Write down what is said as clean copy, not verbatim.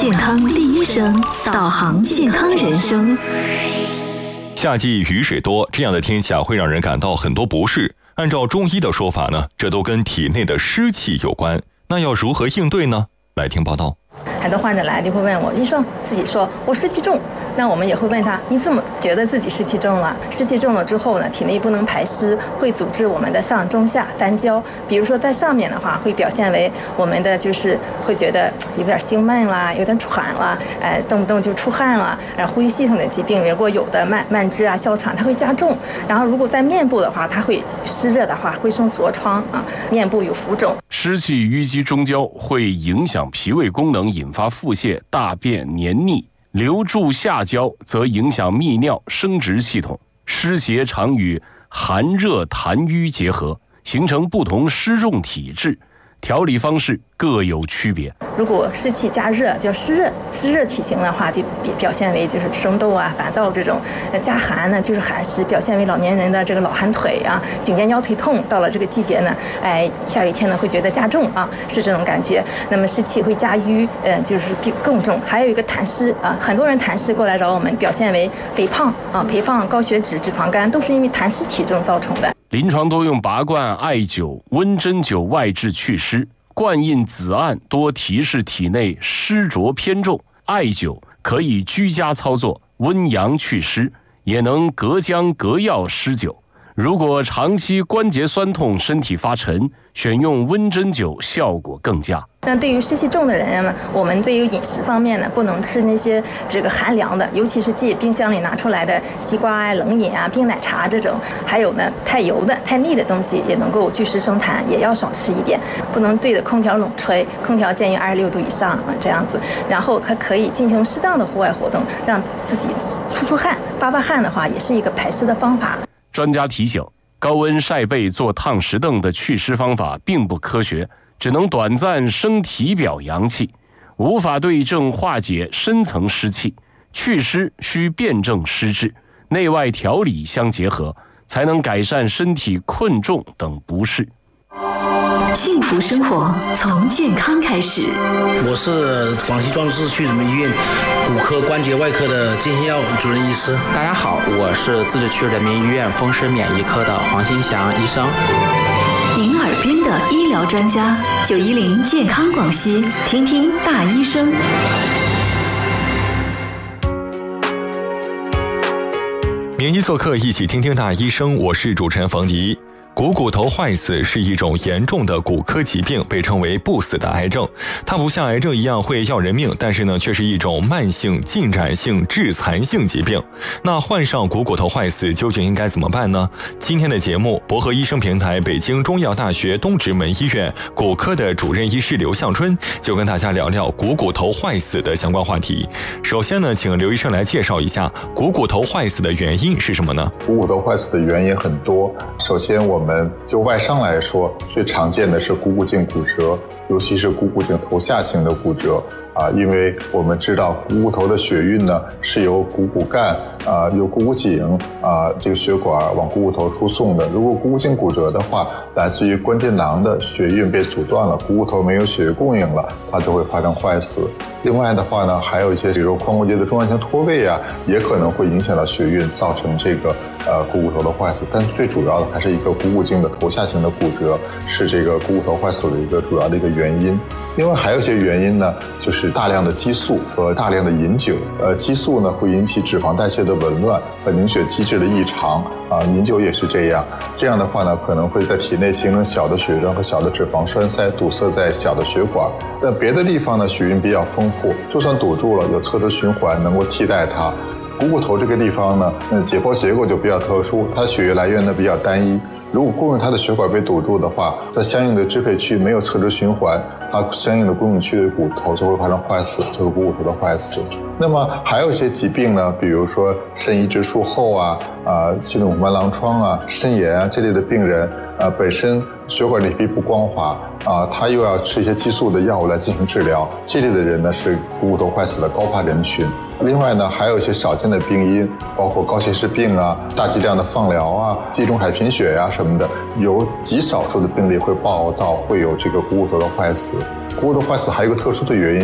健康第一声，导航健康人生。 夏季雨水多，这样的天气会让人感到很多不适。按照中医的说法呢，这都跟体内的湿气有关。那要如何应对呢？来听报道。 很多患者来就会问我，医生自己说我湿气重，那我们也会问他，你怎么觉得自己湿气重了？湿气重了之后呢，体内不能排湿，会阻滞我们的上中下三焦。比如说在上面的话，会表现为我们的就是会觉得有点心闷啦，有点喘啦，动不动就出汗了，呼吸系统的疾病，如果有的慢支啊、哮喘，它会加重。然后如果在面部的话，它会湿热的话会生痤疮啊，面部有浮肿。 湿气淤积中焦会影响脾胃功能，引发腹泻、大便黏腻。流注下焦则影响泌尿生殖系统，湿邪常与寒热痰瘀结合，形成不同湿重体质，调理方式各有区别。 如果湿气加热叫湿热体型的话，就表现为就是生痘啊、烦躁这种；加寒呢就是寒湿，表现为老年人的这个老寒腿啊、颈肩腰腿痛。到了这个季节呢，下雨天呢会觉得加重啊，是这种感觉。那么湿气会加瘀，就是更重。还有一个痰湿啊，很多人痰湿过来找我们，表现为肥胖啊、肥胖、高血脂、脂肪肝，都是因为痰湿体重造成的。 临床多用拔罐、艾灸、温针灸外治祛湿。灌印子按多提示体内湿浊偏重，艾灸可以居家操作，温阳祛湿，也能隔姜隔药施灸。如果长期关节酸痛、身体发沉，选用温针灸效果更佳。 那对于湿气重的人呢，我们对于饮食方面呢，不能吃那些这个寒凉的，尤其是借冰箱里拿出来的西瓜啊、冷饮啊、冰奶茶这种，还有呢太油的、太腻的东西也能够祛湿生痰，也要少吃一点。不能对着空调冷吹，空调建议26度以上这样子。然后还可以进行适当的户外活动，让自己出汗、发汗的话，也是一个排湿的方法。 专家提醒，高温晒被做烫石凳的祛湿方法并不科学，只能短暂生体表阳气，无法对症化解深层湿气。祛湿需辩证施治，内外调理相结合，才能改善身体困重等不适。 幸福生活从健康开始。 我是广西壮族自治区人民医院骨科关节外科的金星耀主任医师。 大家好，我是自治区人民医院风湿免疫科的黄新祥医生。 您耳边的医疗专家，910健康广西，听听大医生。 免疫做客，一起听听大医生，我是主持人冯迪。骨头坏死是一种严重的骨科疾病，被称为不死的癌症。它不像癌症一样会要人命，但是呢，却是一种慢性、进展性、致残性疾病。那患上骨头坏死究竟应该怎么办呢？今天的节目，博和医生平台北京中医药大学东直门医院骨科的主任医师刘向春就跟大家聊聊骨头坏死的相关话题。首先呢，请刘医生来介绍一下骨头坏死的原因是什么呢？ 骨头坏死的原因很多。首先我们就外伤来说，最常见的是股骨颈骨折，尤其是股骨颈头下型的骨折因为我们知道股骨头的血运呢是由股骨干由股骨颈这个血管往股骨头输送的。如果股骨颈骨折的话，来自于关节囊的血运被阻断了，股骨头没有血液供应了，它就会发生坏死。另外的话呢，还有一些比如髋关节的中段性脱位也可能会影响到血运，造成这个股骨头的坏死。但最主要的还是一个股骨颈的头下型的骨折，是这个股骨头坏死的一个主要的一个原因。另外还有一些原因呢，就是大量的激素和大量的饮酒。激素呢会引起脂肪代谢的紊乱和凝血机制的异常饮酒也是这样。这样的话呢，可能会在体内形成小的血栓和小的脂肪栓塞，堵塞在小的血管。但别的地方呢，血运比较丰富，就算堵住了，有侧支循环能够替代它。股骨头这个地方呢，解剖结构就比较特殊，它血液来源呢比较单一。如果供应它的血管被堵住的话，它相应的支配区没有侧支循环，它相应的供应区的骨头就会发生坏死，就是股骨头的坏死。那么还有一些疾病呢，比如说肾移植术后系统红斑狼疮肾炎这类的病人本身血管里皮不光滑他又要吃一些激素的药物来进行治疗，这类的人呢是股骨头坏死的高发人群。另外呢，还有一些少见的病因，包括高血脂病大剂量的放疗地中海贫血什么的，有极少数的病例会报道会有这个股骨头的坏死。股骨头坏死还有一个特殊的原因，